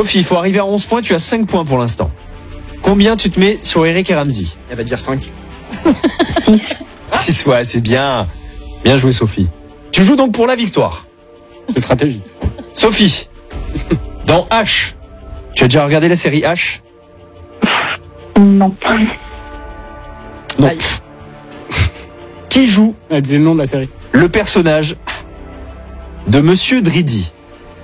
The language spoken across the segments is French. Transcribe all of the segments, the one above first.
Sophie, il faut arriver à 11 points, tu as 5 points pour l'instant. Combien tu te mets sur Eric et Ramzy? Elle va dire 5. 6, ouais, c'est bien. Bien joué, Sophie. Tu joues donc pour la victoire. C'est stratégie. Sophie, dans H, tu as déjà regardé la série H? Non. Non. Aïe. Qui joue Elle disait le nom de la série. le personnage de Monsieur Dridi?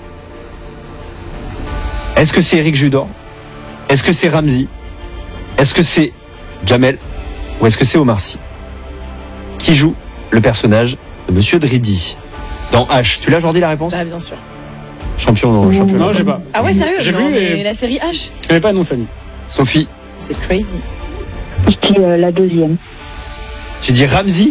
Est-ce que c'est Eric Judor? Est-ce que c'est Ramzy? Est-ce que c'est Jamel? Ou est-ce que c'est Omar Sy? Qui joue le personnage de Monsieur Dridi dans H? Tu l'as, Jordi, la réponse? Bah, bien sûr. Champion, champion. Non, j'ai pas. Ah ouais, sérieux? J'ai Non, vu mais et la série H, je connais pas le nom de famille. Sophie, c'est crazy. Je dis la deuxième. tu dis Ramzy?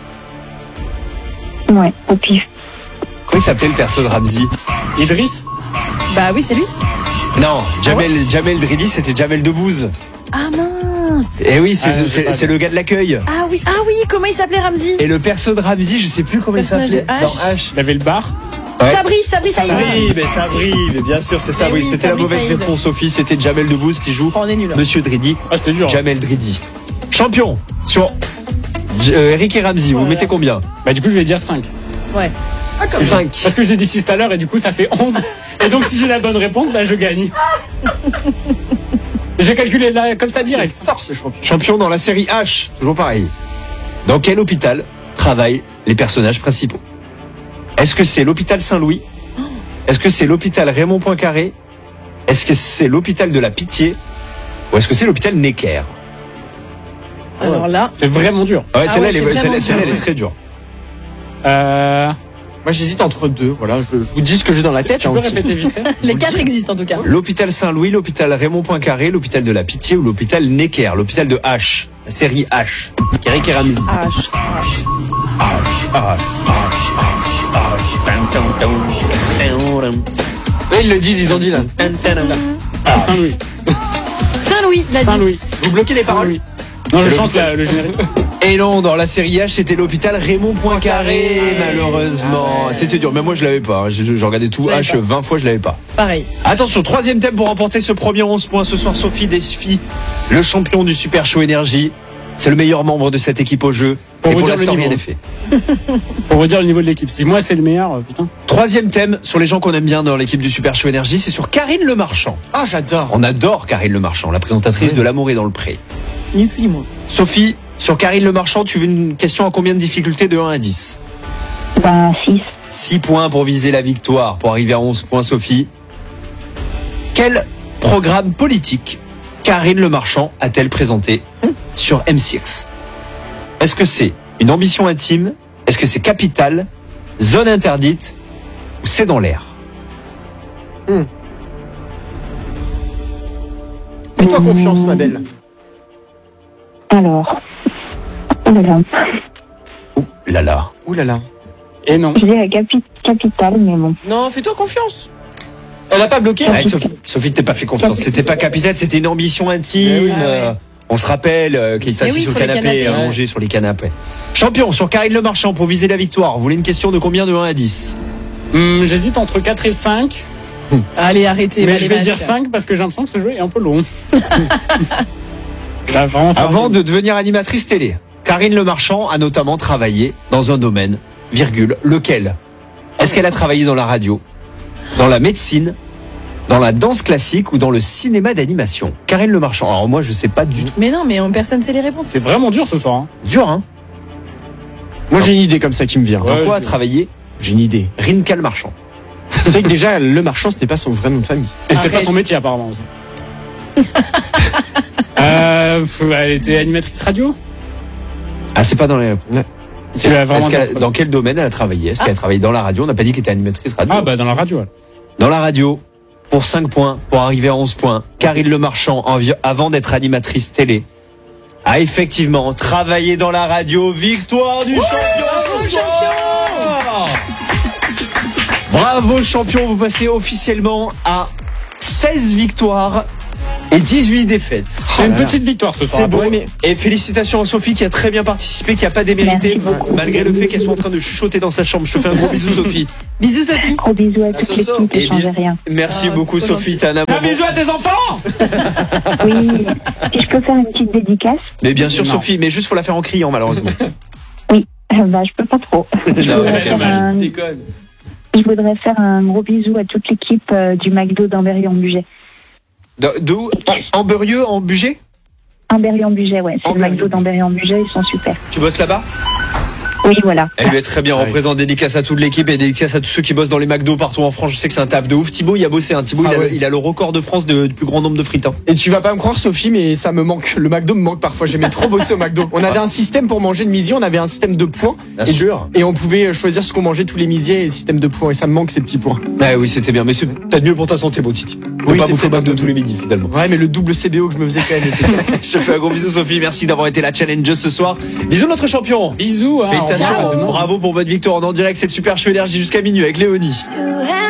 Ouais, au pif. Comment il s'appelait le perso de Ramzy? Idriss. Bah oui, c'est lui. Non, Jamel Dridi, c'était Jamel Debbouze. Ah mince. Et oui, pas c'est le gars de l'accueil. Ah oui, comment il s'appelait Ramzy? Et le perso de Ramzy, je sais plus comment il Personnage s'appelait. de Dans H. H. Il avait le bar. Ouais. Sabri, ça y va. Sabri, mais bien sûr, c'est ça, Eh oui. oui, C'était la Sabri mauvaise Saïd. réponse, Sophie. C'était Jamel Debbouze qui joue Oh, on est nul. Monsieur Dridi. Ah, c'était dur. Jamel Dridi. Champion sur Eric et Ramzy. Vous Voilà. mettez combien? Bah, du coup, je vais dire 5. Ouais. 5. Parce que j'ai dit 6 tout à l'heure et du coup, ça fait 11. Et donc, si j'ai la bonne réponse, bah, je gagne. J'ai calculé là, comme ça, direct. Fort ce champion. Champion dans la série H. Toujours pareil. Dans quel hôpital travaillent les personnages principaux? Est-ce que c'est l'hôpital Saint-Louis? Est-ce que c'est l'hôpital Raymond Poincaré? Est-ce que c'est l'hôpital de la Pitié? Ou est-ce que c'est l'hôpital Necker? Alors là, C'est vraiment dur. Ouais, celle-là, ouais, c'est vraiment celle-là, elle dur. est très dure. Moi, j'hésite entre deux. Voilà, je vous dis ce que j'ai dans la tête. Tu hein, peux aussi. répéter vite fait? les 4 existent en tout cas. L'hôpital Saint-Louis, l'hôpital Raymond Poincaré, l'hôpital de la Pitié ou l'hôpital Necker? L'hôpital de H. La série H. Eric et Ramzy. H. Ouais, ils le disent, ils ont dit là. Saint-Louis. Saint-Louis, l'a dit. Saint-Louis. Vous bloquez les paroles. Saint-Louis. Non, je C'est chante le générique. Et non, dans la série H, c'était l'hôpital Raymond Poincaré, malheureusement. Ah ouais. C'était dur, mais moi je l'avais pas. Je regardais tout l'avais H pas. 20 fois, je l'avais pas. Pareil. Attention, troisième thème pour remporter ce premier 11 points. Ce soir, Sophie défie le champion du Super Show Énergie. C'est le meilleur membre de cette équipe au jeu. Pour Et vous pour dire le l'instant, rien niveau. n'est fait. Pour vous dire le niveau de l'équipe. Si moi, c'est le meilleur, putain. Troisième thème sur les gens qu'on aime bien dans l'équipe du Super Show Énergie, c'est sur Karine Le Marchand. Ah, j'adore. On adore Karine Le Marchand, la présentatrice de L'amour est dans le pré. Ni plus ni moins. Sophie, sur Karine Le Marchand, tu veux une question à combien de difficulté de 1 à 10? Ben, 6. 6 points pour viser la victoire, pour arriver à 11 points, Sophie. Quel programme politique Karine Le Marchand a-t-elle présenté sur M6? Est-ce que c'est une ambition intime? Est-ce que c'est Capital? Zone interdite? Ou c'est dans l'air? Fais-toi confiance, ma belle. Alors. Oh là là. Ouh là là. Ouh là là. Et non. Je dis la capitale, mais bon. Non, fais-toi confiance. Elle a pas bloqué. Ah, Sophie, t'es pas fait confiance. C'était pas Capital, c'était une ambition intime. Eh oui. euh, On se rappelle qu'il s'assit oui, sur sur le les canapé, canapés, allongé sur les canapés. Champion, sur Karine Le Marchand, pour viser la victoire, vous voulez une question de combien de 1 à 10? J'hésite entre 4 et 5. Allez, arrêtez. Mais allez, je vais dire masque. 5 parce que j'ai l'impression que ce jeu est un peu long. Là, vraiment, Avant de devenir animatrice télé, Karine Le Marchand a notamment travaillé dans un domaine, virgule, lequel? Est-ce qu'elle a travaillé dans la radio, dans la médecine, dans la danse classique ou dans le cinéma d'animation? Karine Le Marchand. Alors moi, je sais pas du tout. Mais non, mais personne sait les réponses. C'est vraiment dur ce soir. Hein. Dur, hein? Moi, j'ai une idée comme ça qui me vient. Ouais. Dans quoi a je- travaillé J'ai une idée. Rinka Le Marchand? Tu sais que déjà, le marchand, ce n'est pas son vrai nom de famille. Et c'était pas Arrête. son métier apparemment aussi. Elle était animatrice radio. Ah, c'est pas dans les... Tu l'as vraiment Est-ce qu'elle- dit. dans quel domaine elle a travaillé? Est-ce qu'elle a travaillé dans la radio? On n'a pas dit qu'elle était animatrice radio. Ah bah dans la radio. Elle. Dans la radio, pour 5 points, pour arriver à 11 points, Karine Le Marchand, avant d'être animatrice télé, a effectivement travaillé dans la radio. Victoire du champion ce soir. Bravo champion, vous passez officiellement à 16 victoires et 18 défaites. C'est une petite victoire ce soir. C'est beau. Ouais, mais- Et félicitations à Sophie qui a très bien participé, qui a pas démérité, Merci beaucoup. malgré le fait qu'elle soit en train de chuchoter dans sa chambre. Je te fais un gros bisou, Sophie. Bisous, Sophie. Gros bisous à toute l'équipe Et et changez rien. Merci Ah, beaucoup, c'est trop Sophie. gentil. T'as un amour. Un bisou à tes enfants. Oui, si je peux faire une petite dédicace, Mais bien sûr, Non. Sophie, mais juste faut la faire en criant, malheureusement. bah je peux pas trop. Non, voudrais ok, faire un- je déconne. Je voudrais faire un gros bisou à toute l'équipe du McDo d'Amberieu-en-Bugey. De où En Beurieux, en Bugey Amberieu-en-Bugey, ouais, c'est le Amberieu. McDo d'Amberieu-en-Bugey, ils sont super. Tu bosses là-bas? Oui, voilà. Eh bien, très bien, Ouais. représente dédicace à toute l'équipe et dédicace à tous ceux qui bossent dans les McDo partout en France. Je sais que c'est un taf de ouf. Thibaut, il a bossé. Hein. Thibaut, Ah ouais. il a le record de France du plus grand nombre de frites. Hein. Et tu vas pas me croire, Sophie, mais ça me manque. Le McDo me manque parfois. J'aimais trop bosser au McDo. On avait un système pour manger le midi, on avait un système de points. Bien et, sûr. et on pouvait choisir ce qu'on mangeait tous les midis et le système de points. Et ça me manque ces petits points. Ah oui, c'était bien. Mais c'est peut-être mieux pour ta santé, beau Titi. Faut Oui, pas c'est bouffer au peut-être McDo un peu tous les midis, finalement. Ouais, mais le double CBO que je me faisais quand même. Je te fais un gros bisou, Sophie. Merci d'avoir été la challengeuse ce soir. Bisous, notre champion. Bisous. Hein, Félicitations. on se voit demain. Bravo pour votre victoire en direct. C'est le Super Show Énergie jusqu'à minuit avec Léonie.